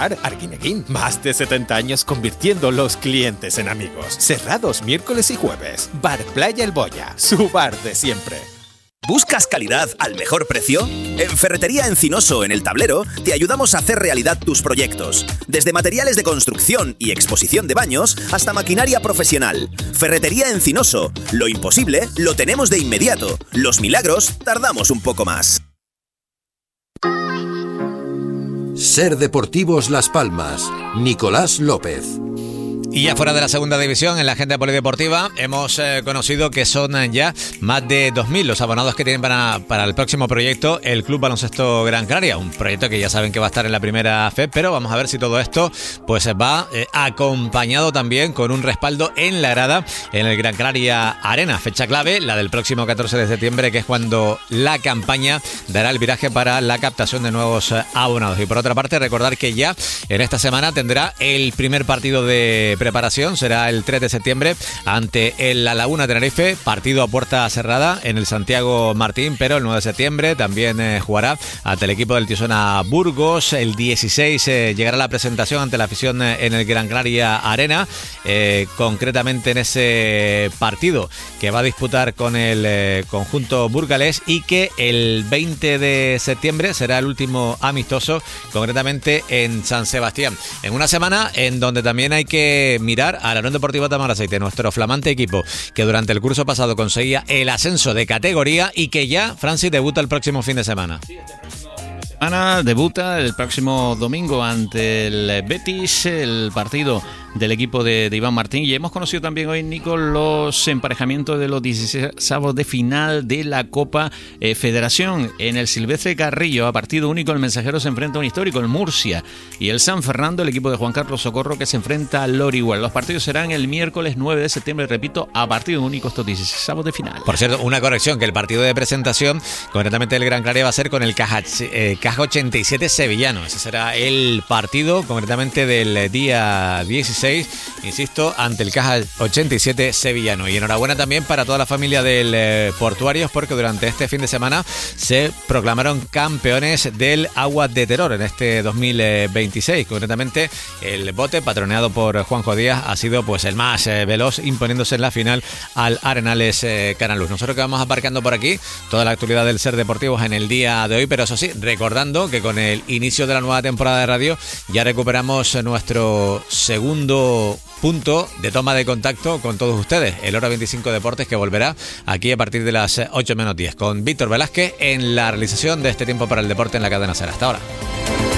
Arguineguín, más de 70 años convirtiendo los clientes en amigos. Cerrados miércoles y jueves. Bar Playa El Boya, su bar de siempre. ¿Buscas calidad al mejor precio? En Ferretería Encinoso, en El Tablero, te ayudamos a hacer realidad tus proyectos. Desde materiales de construcción y exposición de baños hasta maquinaria profesional. Ferretería Encinoso. Lo imposible lo tenemos de inmediato. Los milagros tardamos un poco más. Ser Deportivos Las Palmas, Nicolás López. Y ya fuera de la segunda división, en la agenda polideportiva, hemos conocido que son ya más de 2.000 los abonados que tienen para el próximo proyecto, el Club Baloncesto Gran Canaria. Un proyecto que ya saben que va a estar en la primera FEP, pero vamos a ver si todo esto pues va acompañado también con un respaldo en la grada en el Gran Canaria Arena. Fecha clave, la del próximo 14 de septiembre, que es cuando la campaña dará el viraje para la captación de nuevos abonados. Y por otra parte, recordar que ya en esta semana tendrá el primer partido de preparación, será el 3 de septiembre ante el La Laguna Tenerife, partido a puerta cerrada en el Santiago Martín, pero el 9 de septiembre también jugará ante el equipo del Tiusona Burgos. El 16 llegará la presentación ante la afición en el Gran Canaria Arena, concretamente en ese partido que va a disputar con el conjunto burgalés, y que el 20 de septiembre será el último amistoso, concretamente en San Sebastián. En una semana en donde también hay que mirar a la Unión Deportiva Tamaraceite, nuestro flamante equipo que durante el curso pasado conseguía el ascenso de categoría y que ya, Francis, debuta el próximo fin de semana. Debuta el próximo domingo ante el Betis, el partido del equipo de Iván Martín. Y hemos conocido también hoy, Nico, los emparejamientos de los 16avos de final de la Copa Federación. En el Silvestre Carrillo, a partido único, el Mensajero se enfrenta a un histórico, el Murcia, y el San Fernando, el equipo de Juan Carlos Socorro, que se enfrenta al Orihuela. Los partidos serán el miércoles 9 de septiembre, repito, a partido único estos 16avos de final. Por cierto, una corrección, que el partido de presentación, concretamente el Gran Canaria, va a ser con el Caja 87 sevillano. Ese será el partido, concretamente del día 16, insisto, ante el Caja 87 sevillano. Y enhorabuena también para toda la familia del Portuarios, porque durante este fin de semana se proclamaron campeones del Agua de Terror en este 2026. Concretamente, el bote, patroneado por Juanjo Díaz, ha sido pues el más veloz, imponiéndose en la final al Arenales Canaluz. Nosotros que vamos aparcando por aquí toda la actualidad del Ser Deportivos en el día de hoy, pero eso sí, recordando que con el inicio de la nueva temporada de radio ya recuperamos nuestro segundo punto de toma de contacto con todos ustedes, el Hora 25 Deportes, que volverá aquí a partir de las 8 menos 10 con Víctor Velázquez en la realización de este tiempo para el deporte en la cadena SER. Hasta ahora.